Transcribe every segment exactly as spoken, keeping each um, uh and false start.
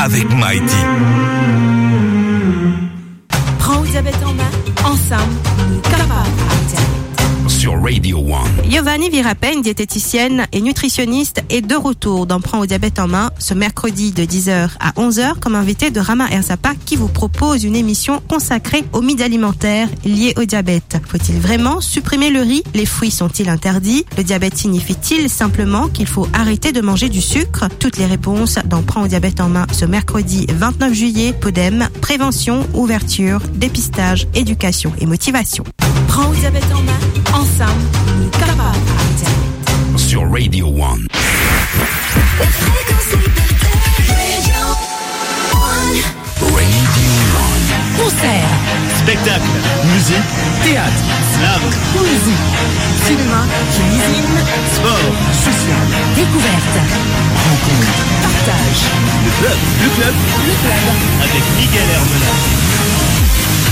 avec Mighty. Prends au diabète en main, ensemble, nous capables à diabète. Sur Radio One. Giovanni Virapène, diététicienne et nutritionniste, est de retour dans Prends au diabète en main ce mercredi de dix heures à onze heures comme invité de Rama Ersapa qui vous propose une émission consacrée aux mythes alimentaires liés au diabète. Faut-il vraiment supprimer le riz? Les fruits sont-ils interdits? Le diabète signifie-t-il simplement qu'il faut arrêter de manger du sucre? Toutes les réponses dans Prends au diabète en main ce mercredi vingt-neuf juillet. Podem, prévention, ouverture, dépistage, éducation et motivation. Prends au diabète en main, ensemble, nous capables à diabète. Sur Radio One. Radio One. Concert, Spectacle, musique, théâtre, slam, poésie, cinéma, cuisine, sport, social, découverte, rencontre, partage. le club, le club, Le club. avec Miguel Hermelin.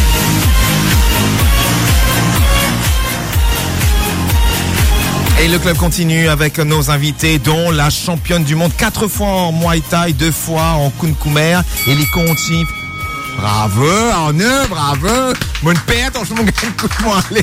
Et le club continue avec nos invités, dont la championne du monde, quatre fois en Muay Thai, deux fois en Kun Khmer, et les continue. Bravo, Arnaud, bravo. Mon père, ton chemin de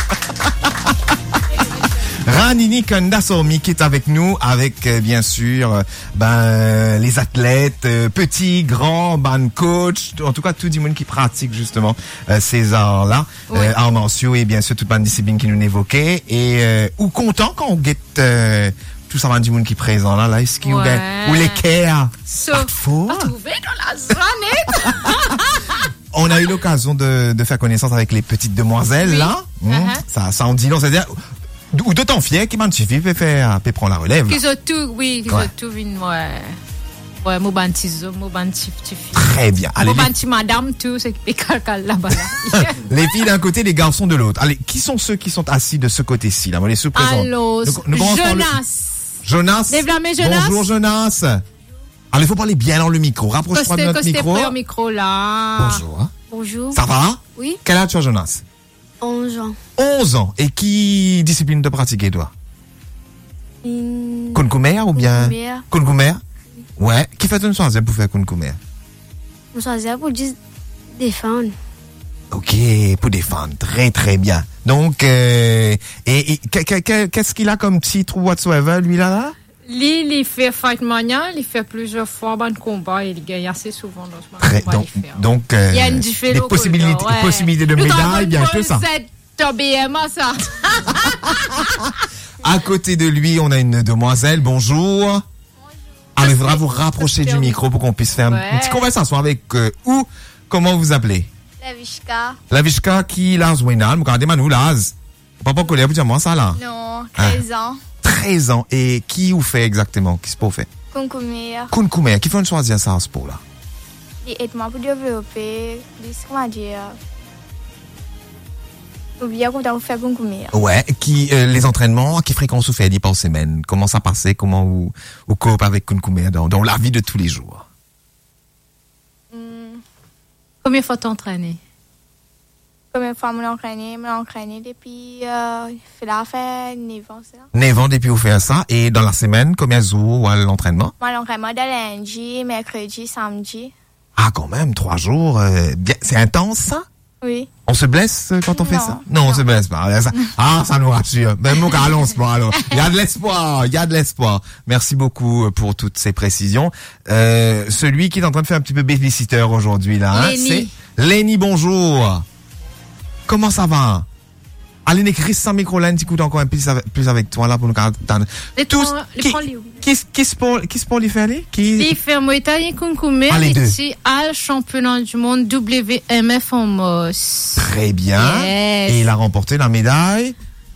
Ranini Kandasomi qui est avec nous, avec euh, bien sûr euh, ben euh, les athlètes, euh, petits, grands, ben coach, en tout cas tout le monde qui pratique justement euh, ces arts-là, Oui. euh, arts martiaux et bien sûr toute bonne discipline qui nous évoquait. Et euh, ou content quand on guette euh, tout ça du monde qui est présent là, là est-ce qu'il Ouais. ou les care So, faux. trouvé dans la zone. On a eu l'occasion de, de faire connaissance avec les petites demoiselles Oui. là. Hum, Uh-huh. Ça, ça en dit long, c'est-à-dire ou d'autant fier qui m'en suffit peut faire, peut prendre la relève. là. Qu'ils ont tout, oui, qu'ils Ouais. ont tout vu, ouais. Ouais, mon banti zo, mon banti petit fille. Très bien. Allez, Mon les, banti madame, tout, c'est qui calcal là-bas. là. les filles d'un côté, les garçons de l'autre. Allez, qui sont ceux qui sont assis de ce côté-ci là? On les sous-présente. Allô, Nous- nous commençons par le- Jonas. Jonas. Lève la main, Jonas. Bonjour Jonas. Alors il faut parler bien dans le micro. Rapproche-toi de Costez, notre costez micro. près au micro là. Bonjour. Bonjour. Ça va? Oui. Quel âge tu as, Jonas? onze ans. onze ans. Et qui discipline de pratiquer, toi? Une... Kun Khmer ou bien? Khmer. Kun Khmer? Ouais. Qui fait une soirée pour faire Kun Khmer? On s'en sert pour juste défendre. Ok, pour défendre. Très, très bien. Donc, euh, et, et que- que- que- qu'est-ce qu'il a comme titre ou whatsoever, lui, là, là? Lui, il fait Fight Mania, il fait plusieurs fois bon combat, il gagne assez souvent dans ce Très, combat. donc, il fait, hein. donc, euh, Il y a une différence. des possibilités, ouais. possibilités de Nous médailles, avons bientôt une ça. bonne Z, B M A, ça. À côté de lui, on a une demoiselle. Bonjour. Alors, il faudra vous rapprocher du micro pour qu'on puisse faire une- Ouais. une petite conversation avec euh, ou comment vous appelez? La Vishka. La Vishka qui laz Wenal, regardez Manou laz. Papa colère, vous dire moi ça là. Non, treize ans. treize ans. Et qui vous fait exactement? Qui se peut faire? Concours. Kun Khmer, qui fait choisir ça en sport là? Il aide moi pour développer, plus, comment dire, pour bien qu'on doit faire concours. Ouais, qui euh, les entraînements, à quelle fréquence vous faites par semaine? Comment ça passait? Comment vous, vous coopez avec Kun Khmer dans, dans la vie de tous les jours? Combien de fois t'entraîner? Combien de fois m'en entraîné, m'en entraîné depuis, euh, fait la faire, neuf ans, ça. neuf ans depuis vous faites ça. Et dans la semaine, combien de jours à l'entraînement? Moi, l'entraînement de lundi, mercredi, samedi. Ah, quand même, trois jours. euh, bien, c'est intense, ça? Oui. On se blesse euh, quand on fait Non. ça? Non, on se blesse pas. Ça- ah, ça nous rassure. Ben, mon gars, allons pas, alors. Il y a de l'espoir, il y a de l'espoir. Merci beaucoup pour toutes ces précisions. Euh, celui qui est en train de faire un petit peu babysitter aujourd'hui, là, hein, Lenny. c'est Lenny, bonjour. Comment ça va? Allez, n'écris sans micro, là, tu écoutes encore un peu plus avec, plus avec toi, là, pour nous entendre. Les Tous, prends- les qui, prends les- qui, qui se pour, qui se pour les faire aller? Qui? Il fait Muay Thai Kunkume, Ah, les deux. ici, al championnat du monde W M F en Moss. Très bien. Yes. Et il a remporté la médaille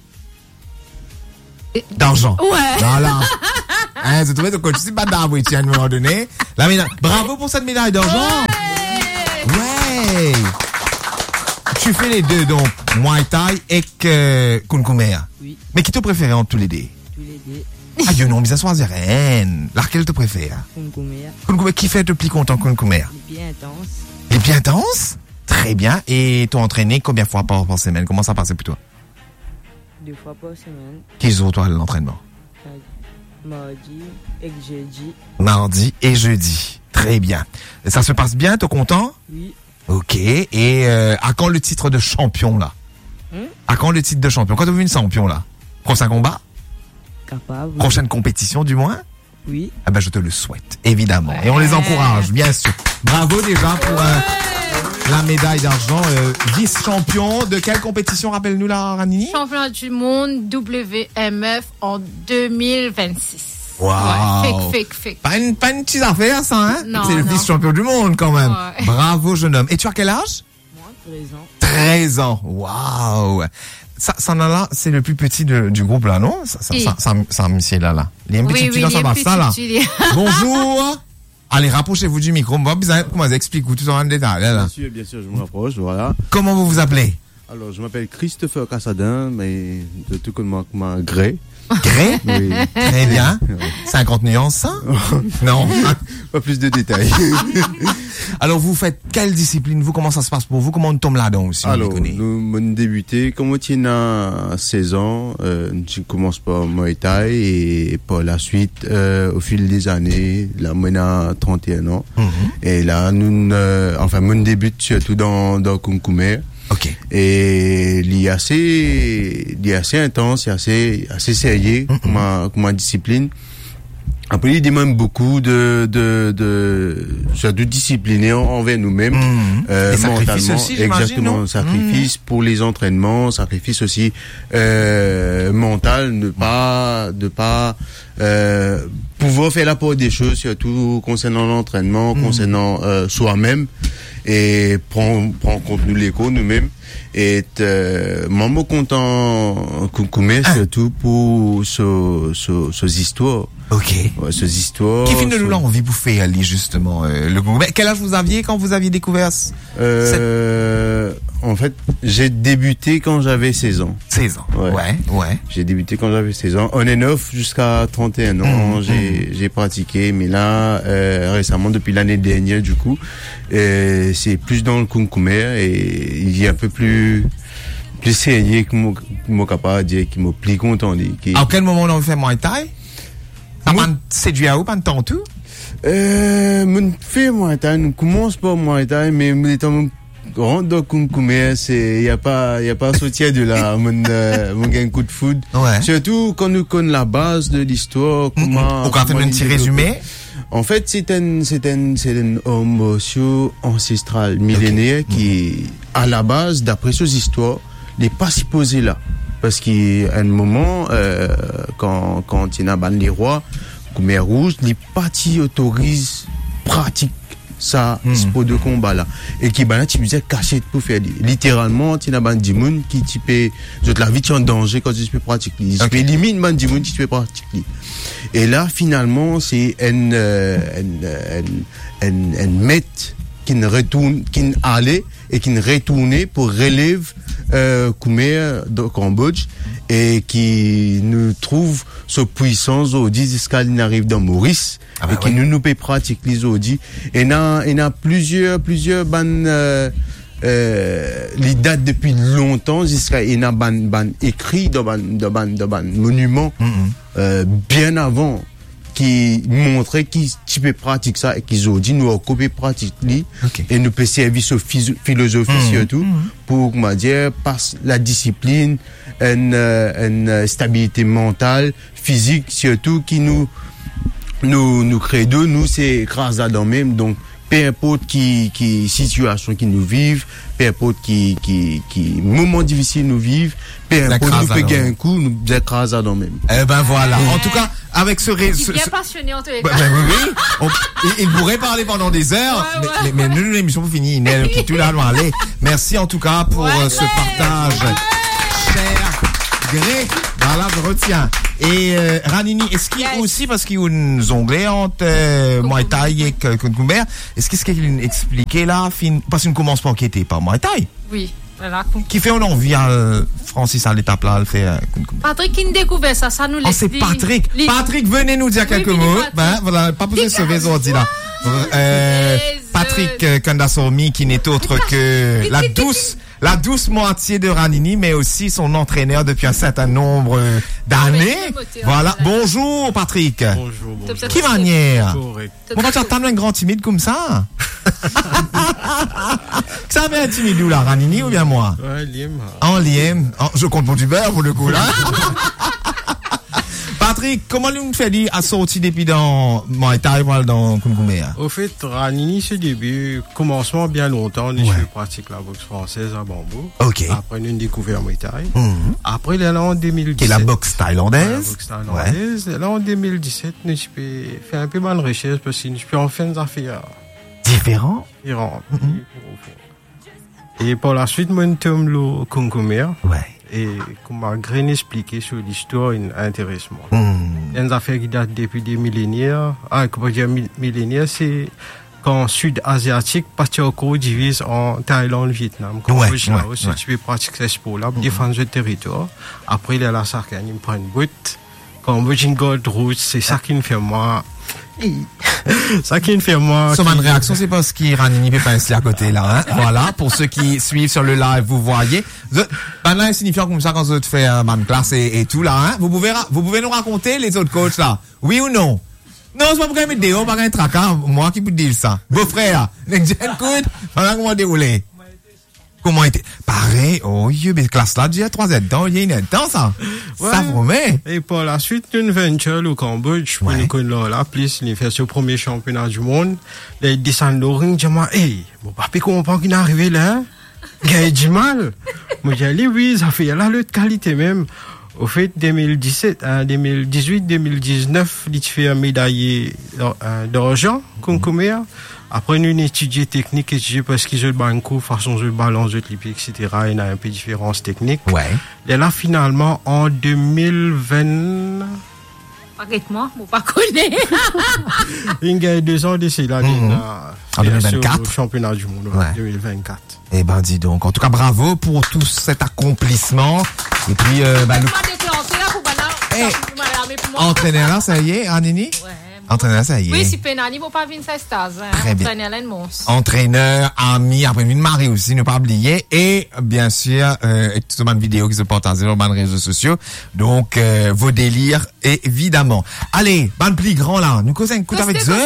d'argent. Ouais. Voilà. Hein, tu trouvais ton coach, c'est pas d'arbre, à un moment donné. La médaille. Bravo pour cette médaille d'argent. Ouais. Tu fais les deux, donc, Muay Thai et que Kun Khmer. Oui. Mais qui te préfère entre tous les deux? Tous les deux. Ah, Dieu non, mais ça soit rien. Laquelle te préfère? Kun Khmer. Kun Khmer, qui fait te plus content Kun Khmer? Il est bien intense. Il est bien intense? Très bien. Et t'as entraîné combien de fois par, par semaine? Comment ça passait pour toi? Deux fois par semaine. Quels ont toi l'entraînement? Mardi et jeudi. Mardi et jeudi. Très Très bien. Ça se passe bien, t'es content? Oui. Ok. Et euh, à quand le titre de champion, là? Hum? À quand le titre de champion? Quand vous une champion, là? Prochain combat? Capable. Oui. Prochaine compétition, du moins? Oui. Ah ben, je te le souhaite, évidemment. Et on les encourage, bien sûr. Bravo déjà pour euh, la médaille d'argent. Euh, vice-champion de quelle compétition, rappelle-nous là, Ranini? Championnat du monde W M F en deux mille vingt-six. Wow. Ouais, fake, fake, fake. Pas une, pas une petite affaire, ça, hein? Non, c'est le non. vice-champion du monde, quand même. Ouais. Bravo, jeune homme. Et tu as quel âge? Moi, treize ans. treize ans. Waouh. Ça, ça, là, c'est le plus petit de, du groupe, là, non? Ça, ça, Oui. ça, ça, ça, monsieur, là, là. Il y a un petit Oui, petit oui, dans il sa est base, ça, là. petit, il est- Bonjour. Allez, rapprochez-vous du micro. Moi, besoin, comment explique-vous tout en détail, là, là. Bien sûr, bien sûr, je me rapproche, voilà. Comment vous vous appelez? Alors, je m'appelle Christopher Cassadin, mais de tout comme moi, Grey. Grey? Oui. Très bien. cinquante nuances, ça? Non. Pas plus de détails. Alors, vous faites quelle discipline? Vous, comment ça se passe pour vous? Comment on tombe là-dedans aussi? Alors, nous, nous débuté, comme on tient à seize ans, euh, je commence par Muay Thai et par la suite, euh, au fil des années, là, moi, à trente et un ans. Mm-hmm. Et là, nous, euh, enfin, nous débute surtout dans, dans Kung Khmer. Ok. Et il est assez, il est assez intense, il est assez, assez sérieux, Mm-hmm. comme, un- comme une discipline. Après, il demande beaucoup de, de, de, de discipliner envers nous-mêmes, Mmh. euh, Et sacrifice mentalement. aussi, j'imagine, Exactement, non? sacrifice pour les entraînements, sacrifice aussi, euh, mental, ne pas, de pas, euh, pouvoir faire la part des choses, surtout concernant l'entraînement, Mmh. concernant, euh, soi-même, et prendre, prendre en compte nous l'écho, nous-mêmes. Et, euh, maman content, Koukoumé, Ah. surtout pour ce, ce, ces histoires. Ok. Ouais, ces histoires. Qui finit de ce- nous là, envie bouffer, Ali, justement, euh, le goût. Mais quel âge vous aviez quand vous aviez découvert ce- Euh, en fait, j'ai débuté quand j'avais seize ans. seize ans? Ouais. Ouais, ouais. J'ai débuté quand j'avais seize ans. On and off jusqu'à trente et un ans. Mmh, j'ai, j'ai pratiqué, mais là, euh, récemment, depuis l'année dernière, du coup, euh, c'est plus dans le Kung Khmer et il est un peu plus, plus sérieux que mon, mon capable de dire, qui m'a plus content. Qui... À quel moment on a fait Muay Thai? Ça Moi- m'a séduit à où, pas de temps tout? Euh, mon fait Muay Thai, nous commence par Muay Thai, mais mon étant rentre dans Kung Khmer, c'est, y a pas, y a pas sortir de là, mon, euh, mon gain coup de foudre. Ouais. Surtout quand nous connaissons la base de l'histoire, comment. Au fait comment un il petit développe. résumé? En fait, c'est un, c'est un, c'est un homme ancestral millénaire Okay. qui, à la base, d'après ces histoires, n'est pas supposé là. Parce qu'à un moment, euh, quand, quand il y a ban les rois, Khmer Rouge, les partis autorisent, pratiquent ça, Mm. sport de combat là. Et qui, ben là, tu me disais caché pour faire, littéralement, tu as ban dimoun qui, tu peux, la vie, tu es en danger quand tu peux pratiquer. Tu Okay. peux éliminer ban dimoun qui tu peux pratiquer. Et là, finalement, c'est un, euh, un, un, un, un maître qui ne retourne, qui ne allait et qui ne retournait pour relève euh, Khmer de Cambodge et qui nous trouve sa puissance aujourd'hui jusqu'à il arrive dans Maurice Ah bah et qui oui. nous nous peut pratiquer aujourd'hui. Et il y a, il y a plusieurs, plusieurs bandes, euh, euh, les dates depuis longtemps jusqu'à il y a ban, ban écrit dans ban, dans ban, dans ban monument Mm-hmm. euh, bien avant qui montrait qu'ils tu peux pratiquer ça et qu'ils ont dit nous avons copié pratique Ok. et nous peut servir sur phys- philosophie Mhm. surtout pour comment dire passe la discipline une, euh, une euh, stabilité mentale physique surtout qui nous nous nous credo nous c'est grâce à nous-mêmes donc peu importe qui qui situation qui nous vivent peu importe qui qui qui moment difficile nous vivent peu importe L'écrase nous à peut nous. gagner un coup nous écrase à nous-mêmes. Eh ben voilà. En tout cas, avec ce ré... Il ce- est bien ce- passionné en tous les Bah, cas. bah, oui, oui. On- il, il pourrait parler pendant des heures, Ouais, ouais. mais, mais, mais nous, l'émission est finie. Il est tout là, loin aller. Merci en tout cas pour Ouais, euh, ce ouais. partage. Cher Gré, voilà, je retiens. Et euh, Ranini, est-ce qu'il y a Yes. aussi, parce qu'il y a une zonglée entre euh, Muay Thai et Kung Khmer, est-ce qu'est-ce qu'il expliquait là, fin- parce qu'il ne commence pas à enquêter par Muay Thai, Oui, voilà. qui fait on envie à euh, Francis à l'étape là, le fait euh, Kung Khmer. Patrick qui nous découvert ça, ça nous Oh, laisse. c'est dit- Patrick. li- Patrick, venez nous dire Oui, quelques oui, mots. Patrick. Ben, voilà, pas besoin de Dis- sauver Zordi là. Euh, Les, Patrick euh, euh, Kandasormi, qui n'est autre Dis- que dis- la dis- douce, la douce moitié de Ranini, mais aussi son entraîneur depuis un certain nombre d'années. Voilà. Bonjour, Patrick. Bonjour, bonjour. Qui manière? Correct. Pourquoi tu attends un grand timide comme ça? Ça vient timide où là, Ranini ou bien moi? Ouais, Liem. En Liem. Oh, je compte pour du beurre pour le coup là. Patrick, comment nous fait dire à sortir depuis dans Muay Thai ou dans Kunkumea? Au fait, Ranini, ce début, commencement bien longtemps, ouais. Je pratique la boxe française à Bambou. Ok. Après, nous avons découvert Muay Thai. Mm-hmm. Après, là, en deux mille dix-sept. Et la boxe thaïlandaise? La boxe thaïlandaise. Ouais. Là, en deux mille dix-sept, nous avons fait un peu mal de recherche parce que nous avons fait des affaires. Différents? Différents. Mm-hmm. Et par la suite, moi, nous sommes le Kunkumea. Ouais. Et comme m'a grain expliqué sur l'histoire, il intéresse moi. Mm. Il y a une affaire qui date depuis des millénaires. Ah, comment dire millénaires, c'est quand Sud-Asiatique, partie encore divise en Thaïlande, Vietnam. Comme ouais, ouais, là, ouais, si ouais. tu veux pratiquer ce sport-là, pour défendre le territoire. Après, il y a la Sarkane, il me prend une botte. Quand je Gold Rouge, c'est ça qui me fait moi. Ça qui me fait moi. Sur ma réaction, c'est parce qu'il Ranini peut pas ici à côté là. Hein? Voilà, pour ceux qui suivent sur le live, vous voyez. Pendant insignifiant comme ça quand vous faites euh, ma classe et, et tout là, hein? Vous pouvez vous pouvez nous raconter les autres coachs là, oui ou non? Non, c'est pas pour mettre des hauts, pas un tracas. Moi qui vous dis ça. Beau frère, écoute, pendant comment dérouler. Comment était? Pareil, oh, yeux, mais classe là, déjà trois ans, il y a une temps, ça. Ouais. Ça promet. Et par la suite, une venture au Cambodge, pour nous connaître la place, il fait ce premier championnat du monde. Il descend au ring, il dit, hey, mon papa comprend qu'il est arrivé là, il a du mal. Moi, j'ai dit, oui, ça fait là, l'autre qualité même. Au fait, deux mille dix-sept, hein, deux mille dix-huit, deux mille dix-neuf, il fait un médaillé d'argent, Kunkumea. Après, nous, étudié technique, étudié parce qu'ils ont le banco, façon de balance, de l'I P, et cetera. Il y a un peu de différences techniques. Ouais. Et là, finalement, en deux mille vingt... Arrête-moi, je ne pas connaître. Il y a deux ans d'ici là, mm-hmm. En deux mille vingt-quatre. Au championnat du monde, ouais. deux mille vingt-quatre. Eh ben, dis donc. En tout cas, bravo pour tout cet accomplissement. Et puis, euh, bah, nous... hey, entraîneur là, ça y est, Ranini? Ouais. Entraîneur, ça y est. Oui, si Penani, vous pas venir ça stage. Très bien. Entraîneur, là, monstre. Entraîneur, ami, après une marée aussi, ne pas oublier. Et, bien sûr, euh, tout le monde vidéo qui se partagent sur les réseaux sociaux. Donc, euh, vos délires, évidemment. Allez, ban plus grand là. Nous causons un coup avec Zed.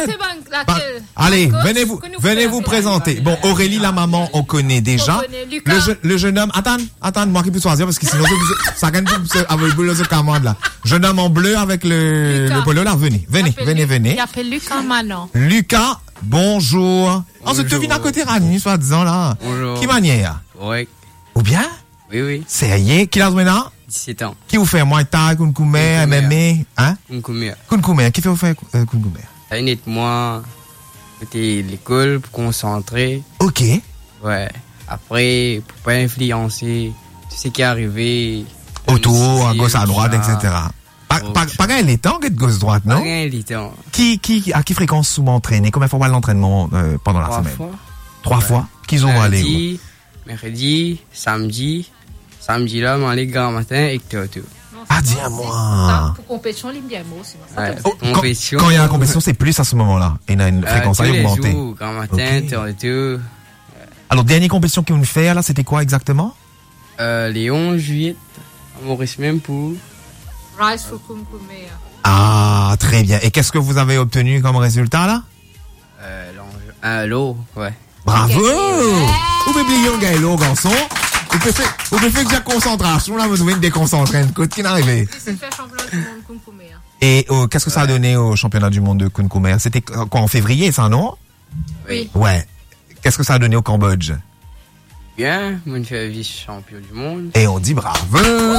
Allez, venez vous, venez vous présenter. Bon, Aurélie, la maman, on connaît déjà. Le, je, le jeune homme, attends, attends, moi qui peux choisir parce que sinon, ça gagne avec le boulot de commande là. Jeune homme en bleu avec le, le polo là, venez, venez, venez, venez. Il appelle Lucas Manon. Lucas, bonjour. On se devine à côté Rani, soi-disant là. Bonjour. Qui manière? Oui. Ou bien? Oui, oui. C'est y est, qui l'a maintenant? dix-sept ans. Qui vous fait Muay Thai, Kunkumea, M M A? Hein? Kunkumea. Kunkumea, qui fait vous faire euh, Kunkumea? Ça aide moi, côté l'école, pour concentrer. Ok. Ouais. Après, pour pas influencer tout ce qui est arrivé. Autour, à gauche, à droite, et cetera. Pas, pas, pas gagner les temps, que de gauche droite, non? Pas gagner les temps. Qui, qui, à qui fréquence souvent entraîner? Combien de fois l'entraînement, euh, pendant la Trois semaine? Fois. Trois ouais. fois? Qu'ils ont allé? Mercredi, mercredi, samedi. Samedi là, on allait grand matin et tout, tout. Ah, dis à moi. Pour compétition, il y a mot, c'est ouais, oh, quand, quand il y a la compétition, c'est plus à ce moment-là. Il y a une fréquence euh, à augmenter. Jours, grand matin, okay. tout, tout. Alors, dernière compétition qu'ils vont faire, là, c'était quoi exactement? Euh, les onze juillet, à Maurice même pour... Rise for Kunkumea. Ah, très bien. Et qu'est-ce que vous avez obtenu comme résultat, là? Euh, euh l'eau, ouais. Bravo! Vous pouvez oublier un gars l'eau, garçon. Vous pouvez faire, vous pouvez faire que la concentration, là, vous devez me déconcentrer. Côte qui n'arrivait. C'est fait championnat du monde Kunkumea. Et oh, qu'est-ce que ça a donné au championnat du monde de Kunkumea? C'était quoi, en février, ça, non? Oui. Ouais. Qu'est-ce que ça a donné au Cambodge? Bien, on fait vice-champion du monde. Et on dit bravo!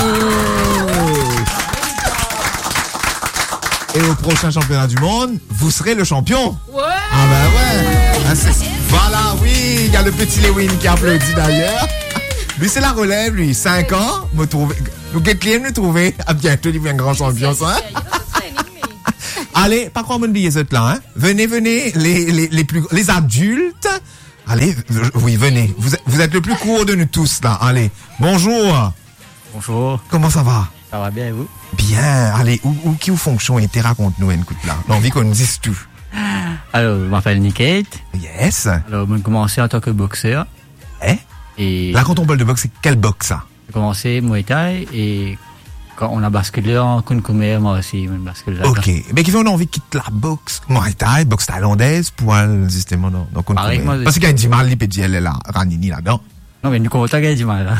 Et au prochain championnat du monde, vous serez le champion. Ouais. Ah ben ouais. Ah, voilà, oui, il y a le petit Lewin qui applaudit d'ailleurs. Lui, c'est la relève, lui. Cinq ans, me trouver. Nous, Gatlien, me trouver. À bientôt, il y a un grand champion, ça. Allez, pas croire mon billet, ce là, hein. Venez, venez, les, les, les plus, les adultes. Allez, oui, venez. Vous, vous êtes le plus court de nous tous, là. Allez. Bonjour. Bonjour. Comment ça va? Ça va bien, et vous? Bien. Allez, où, où, qui vous fonction était? Raconte-nous une coup de là. L'envie qu'on nous dise tout. Alors, je m'appelle Nickate. Yes. Alors, j'ai commencé en tant que boxeur. Eh? Et Là, quand on parle de boxe, c'est quel boxe, ça? j'ai commencé Muay Thai et quand on a basculé en Kun Khmer, moi aussi, on a basculé là. Ok. Mais qui fait on a envie de quitter la boxe Muay Thai, boxe thaïlandaise, pour aller justement dans, dans Kun Pareil, Khmer. moi, Parce qu'il y a du mal, il peut dire, elle est là, Ranini là-dedans. Non, mais nous comptons qu'il y a du mal, là.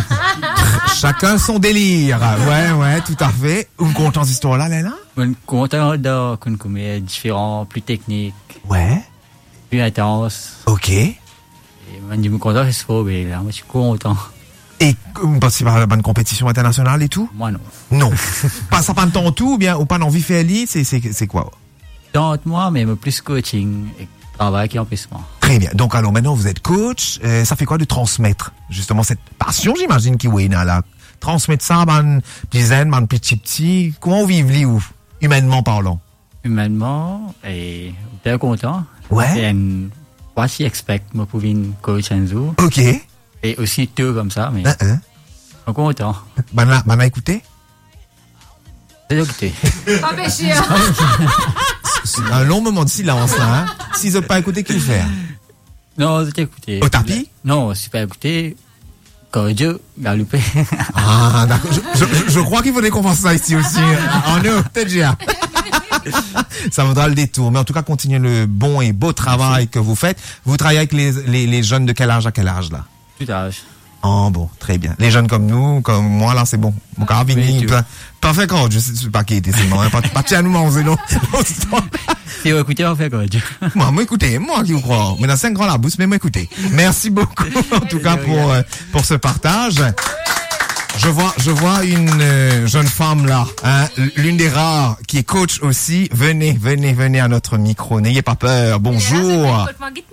Chacun son délire. Ouais, ouais, tout à fait. Vous comptez cette histoire-là, là, là? Nous comptons dans Kun Khmer, différent, plus technique, Ouais. plus intense. Ok. Et moi, je me content, c'est faux, mais là, moi, je suis content. Et vous participez à la bonne compétition internationale et tout? Moi, non. Non. Pas ça, pas de temps tout, ou bien, ou pas d'envie de faire l'île, c'est, c'est, c'est quoi? Tente moi, mais plus coaching et travail qui empêchement. Très bien. Donc, alors, maintenant, vous êtes coach. Euh, ça fait quoi de transmettre, justement, cette passion, j'imagine, qui est là? Transmettre ça, ben, dizaines, ben, petit, petit. Comment vous vivez, où? Humainement parlant? Humainement, et bien content. Ouais. Et what she expect, moi, pour une coach un jour. Ok. Et aussi tout comme ça, mais. Uh-uh. Je suis content. Ben là, ben là, écoutez. C'est écouté. Pas péché. C'est un long moment de silence, là, hein. Si vous n'êtes pas écouté, qu'il fait? Non, j'ai écouté. Au tapis? Non, je suis pas écouté. Quand Dieu m'a loupé. Ah, d'accord. Je, je, je crois qu'il faudrait qu'on fasse ça ici aussi. En eux, peut-être déjà. Ça vaudra le détour. Mais en tout cas, continuez le bon et beau travail que vous faites. Vous travaillez avec les, les, les jeunes de quel âge à quel âge, là? Tout âge. Oh, bon, très bien. Les jeunes comme nous, comme moi, là, c'est bon. Mon carabinier, pas, pas fait quand, je sais pas qui était, c'est bon, hein, pas, pas tiens à nous manger, non. Si vous écoutez, on fait quoi, Dieu? Moi, moi, écoutez, moi qui vous crois. Mais dans cinq grands la bouche, mais moi, écoutez. Merci beaucoup, en tout cas, pour, euh, pour ce partage. Je vois, je vois une euh, jeune femme là, hein, l'une des rares qui est coach aussi. Venez, venez, venez à notre micro. N'ayez pas peur. Bonjour.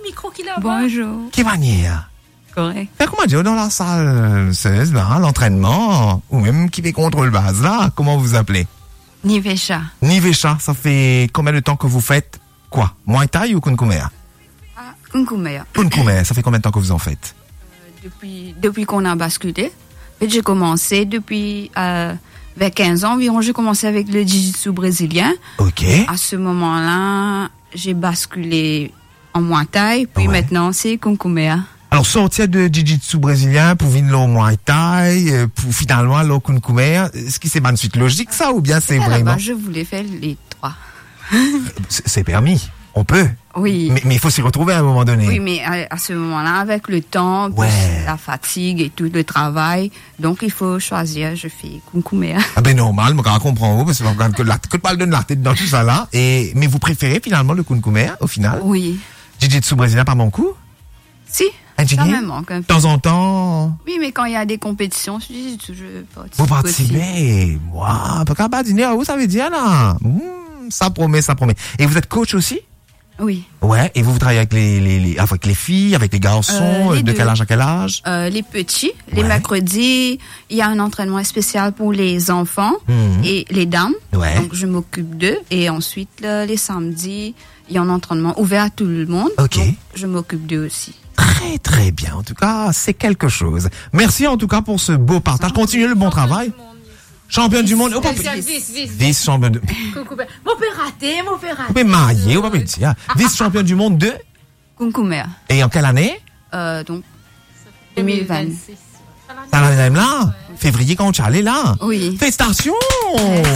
Bonjour. Qui va venir? Correct. Fait comment dire dans la salle seize là, l'entraînement, ou même qui fait contrôle base là, comment vous appelez? Nivesha. Nivesha, ça fait combien de temps que vous faites quoi? Muay Thai ou Kun Khmer? Ah, Kun Khmer. Kun Khmer, ça fait combien de temps que vous en faites? Euh, depuis, depuis qu'on a basculé. En fait, j'ai commencé depuis euh, vers quinze ans environ, j'ai commencé avec le jiu-jitsu brésilien. Ok. À ce moment-là, j'ai basculé en Muay Thai, puis Ouais. maintenant c'est Kun Khmer. Alors, sortir de jiu-jitsu brésilien pour venir au Muay Thai, euh, pour finalement aller au Kun Khmer, est-ce que c'est une suite logique ça ou bien c'est À la vraiment... base, je voulais faire les trois. C'est c'est permis, on peut. Oui. Mais mais il faut s'y retrouver à un moment donné. Oui, mais à, à ce moment-là, avec le temps, Ouais. plus la fatigue et tout le travail, donc il faut choisir. Je fais Kun Khmer. Ah ben normal, moi je comprends vous, parce que c'est que la que de balle donne la tête dans tout ça là. Et mais vous préférez finalement le Kun Khmer au final? Oui. Jiu-jitsu brésilien pas mon coup? Si. Un Ça jiggy? me manque un De peu. temps en temps, Oui, mais quand il y a des compétitions, je dis, je participe vous aussi. participez. Waouh, pas qu'à dîner, vous savez dire là. Mmh, ça promet, ça promet. Et vous êtes coach aussi? Oui. Ouais, et vous, vous travaillez avec les, les, les, avec les filles, avec les garçons, Euh, les de deux. quel âge à quel âge? Euh, les petits, les Ouais. mercredis, il y a un entraînement spécial pour les enfants Mhm. et les dames. Ouais. Donc je m'occupe d'eux. Et ensuite, là, les samedis, il y a un entraînement ouvert à tout le monde. Ok. Donc je m'occupe d'eux aussi. Très très bien, en tout cas, c'est quelque chose. Merci en tout cas pour ce beau partage. Continuez le bon travail. Championne du monde. Oh, pas- Vice, vice, vice. Vice-championne de... Coucou, ben, mon père raté, mon père Vous raté. pouvez marier, on va pas le dire. Vice-championne du monde de... Kun Khmer. Et en quelle année? Euh, donc deux mille vingt. Dans la même là? Février quand tu allais là? Oui. Félicitations! Oh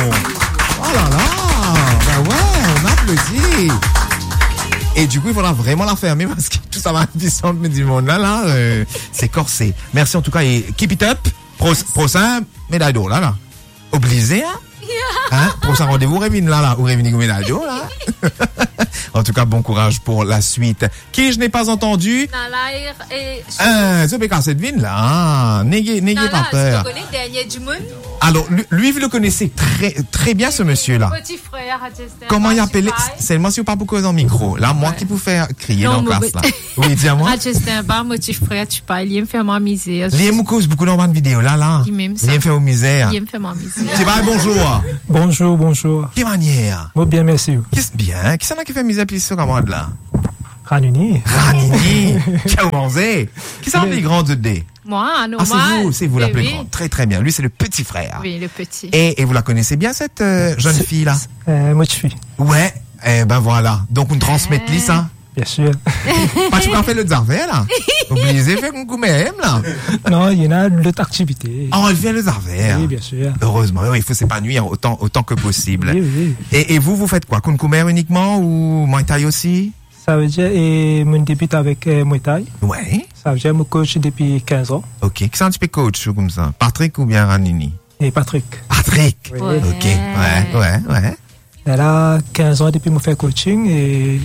là là! Ben ouais, on applaudit! Et du coup, il faudra vraiment la fermer parce que tout ça va être mais du monde là, là, euh, c'est corsé. Merci en tout cas et keep it up. Pro, prochain, médaille d'or là, là. Obligé, hein? Hein? Prochain rendez-vous, Révine là, là, ou Révine médaille d'or là. En tout cas, bon courage pour la suite. Qui je n'ai pas entendu? Nalair et... Ah, c'est pas cette vine là. Ah, n'ayez, n'ayez pas peur. Tu connais dernier du monde? Alors, lui, lui, vous le connaissez très, très bien, ce monsieur-là. Petit frère, Chester. Comment il appelait? C'est le monsieur pas beaucoup dans le micro. Là, moi qui vous faire crier Non, dans la mais- classe, là. Oui, dis-moi. Ah, Chester, bah, mon petit frère, tu parles, il me fait ma misère. Il me cause beaucoup dans ma vidéo, là, là. Il m'aime ça. Il me fait aux misères. Il me fait ma misère. C'est pas bonjour. Bonjour, bonjour. Quelle manière? Bon, bien, merci. Qu'est-ce bien? Qui c'est qui fait misère plus sur comment là? Ranuni. Ranini. Ciao, Manzé. Qui c'est le grand de D? Moi, normal. Ah, c'est vous, c'est vous la Oui, plus oui. grande. Très, très bien. Lui, c'est le petit frère. Oui, le petit. Et, et vous la connaissez bien, cette euh, jeune fille-là? Euh, moi, je suis. Ouais. Eh ben voilà. Donc, on transmet Eh. ça. Bien sûr. Pas tu peux faire le zarvé, là. Obligé de faire un coup même, là. Non, il y en a d'autres activités. Ah, on fait le zarvé. Oui, bien sûr. Heureusement, oui, il faut s'épanouir autant, autant que possible. Oui, oui. Et, et vous, vous faites quoi? Kunkumer uniquement ou Muay Thai aussi? Ça veut dire, et mon début avec euh, Muay Thai. Ouais. Ça veut dire, mon coach depuis quinze ans. Ok. Qui c'est un petit peu coach comme ça? Patrick ou bien Ranini? Et Patrick. Patrick? Oui. Ouais. Ok. Ouais, ouais, ouais. Elle a quinze ans depuis que je fais coaching et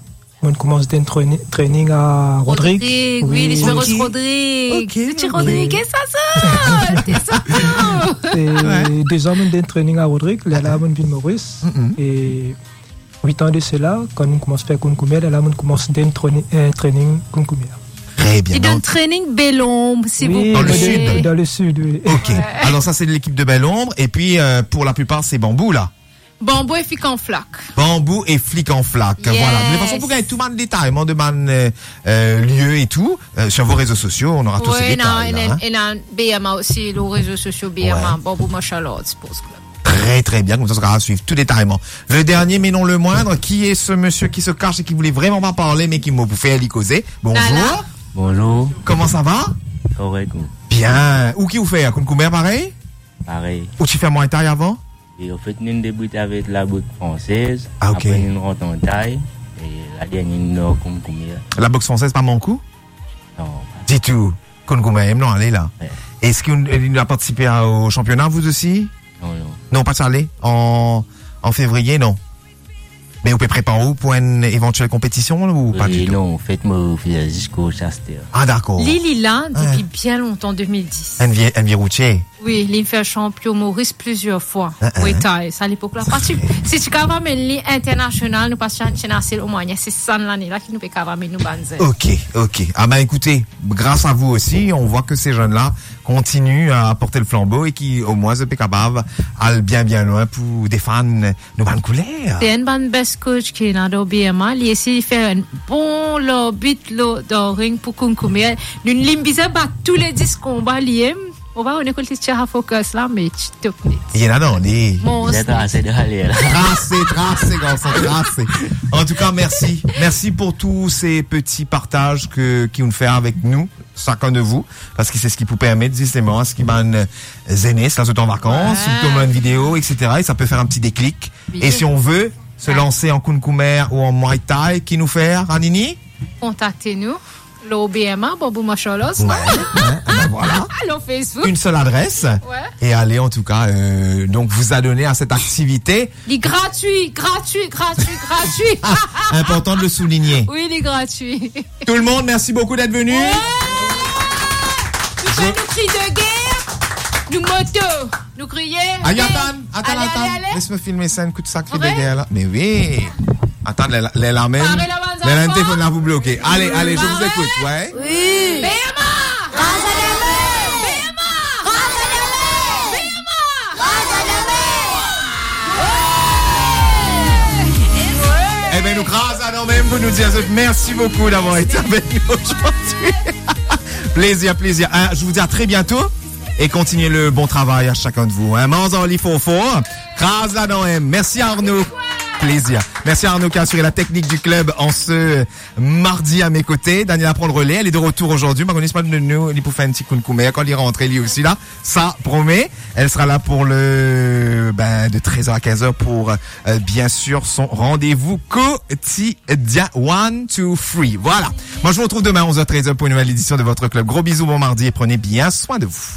on commence un training, training à Rodrigue. Rodrigue, oui, les cheveux okay. Rodrigue. Okay. Petit Rodrigue, qu'est-ce que ça ça? T'es ça. Et ouais. Deux ans, on a un training à Rodrigue, là, là, on vient de Maurice. Mm-hmm. Et huit ans de cela, quand on commence à faire Kunkumer, là, on commence un training, un training Kunkumer. Très bien. Et d'un training Belle-Ombre, s'il oui, vous plaît. Dans le sud. Dans le sud, oui. Ok. Ouais. Alors ça, c'est l'équipe de Belle-Ombre. Et puis, euh, pour la plupart, c'est Bambou, là. Bambou et flic en flac. Bambou et flic en flac. Yes. Voilà. De toute façon, pour gagner tout le détail, on demande euh, euh, lieu et tout. Euh, sur vos réseaux sociaux, on aura tous ces détails. Oui, hein. et là, B M A aussi, les réseaux sociaux B M A, ouais. Bambou Machalot Sports Club. Très très bien, comme ça, on sera à suivre tout détaillement. Le dernier, mais non le moindre, qui est ce monsieur qui se cache et qui voulait vraiment pas parler, mais qui m'a bouffé à l'y causer? Bonjour. Nala. Bonjour. Comment ça va? Correct. Bien. Où qui vous fait? À Kunkumer, pareil? Pareil. Où tu fais Muay Thai avant? Et en fait, nous débutons avec la boxe française. Ah, ok. Après, nous rentrons en Thaï. Et la dernière, nous Kunkumer. La boxe française, pas mon coup? Non. Dis tout. Kunkumer, non, allez là. Ouais. Est-ce qu'il a participé au championnat, vous aussi? Non, non. Non, pas ça, allez. En, en février, non. Mais vous pouvez préparer où pour une éventuelle compétition ou oui, pas du tout? Non, faites-moi jusqu'au Chaster. Ah, d'accord. Lily là, depuis ouais. bien longtemps, deux mille dix. Envie Routier. Oui, il fait champion Maurice plusieurs fois. Uh-uh. Oui, t'as, ça à l'époque là. Parce que si tu as mais l'international, nous passons international au moins, c'est ça l'année là qui nous peut mais nous banzer. Ok, ok. Ah ben écoutez, grâce à vous aussi, on voit que ces jeunes-là continuent à porter le flambeau et qui au moins se peut capable aller bien bien loin pour défendre nos bonnes couleurs. C'est une bonne best coach qui est dans le B M A, il essaie de faire un bon lobby dans ring pour Kunkumer. Nous limbisons pas tous les dix combats liés. On va on écoute les tirs à focus là, mais tu te plais. Il y en a dans les. J'ai tracé de aller là. Tracé, tracé, garçon, tracé. En tout cas, merci. Merci pour tous ces petits partages que, qui nous fait avec nous, chacun de vous, parce que c'est ce qui vous permet justement, ce qui m'a zéné, c'est là, en vacances, ouais. Ou comme une vidéo, et cetera. Et ça peut faire un petit déclic. Oui. Et si on veut se ouais. lancer en Kunkumer ou en Muay Thai, qui nous fait, Ranini? Contactez-nous. L'O B M A, Bambou Machalos. Ouais, ouais, ben voilà. Allô, Facebook. Une seule adresse. Ouais. Et allez, en tout cas, euh, donc, vous adonner à cette activité. Il est gratuit, gratuit, gratuit, gratuit. Ah, important de le souligner. Oui, il est gratuit. Tout le monde, merci beaucoup d'être venu. Ouais. Nous Je... faisons nos cris de guerre, nous motos, nous crier. Allez, attends, attends, allez, attends. Allez, allez. Laisse-moi filmer ça, un coup de sacré de guerre, là. Mais oui. Attends, les, les la même. Les la téléphone là, vous bloquez. Allez, allez, je vous écoute, ouais. Oui. B M A! Razaname! B M A! Razaname! B M A! Razaname! Eh bien, nous grâce même pour nous dire merci beaucoup d'avoir été avec nous aujourd'hui. Plaisir, plaisir. Hein, je vous dis à très bientôt. Et continuez le bon travail à chacun de vous. Hein. Manzon li faux fort. Grâce là dans M. Merci Arnaud. Plaisir. Merci à Arnaud qui a assuré la technique du club en ce mardi à mes côtés. Daniela prend le relais. Elle est de retour aujourd'hui. Ma connaisse pas de nous. Elle pour faire un petit Kunkumer. Quand il rentre, elle est aussi là. Ça promet. Elle sera là pour le, ben, de treize heures à quinze heures pour, euh, bien sûr, son rendez-vous quotidien. One, two, three. Voilà. Moi, je vous retrouve demain à onze heures treize pour une nouvelle édition de votre club. Gros bisous, bon mardi et prenez bien soin de vous.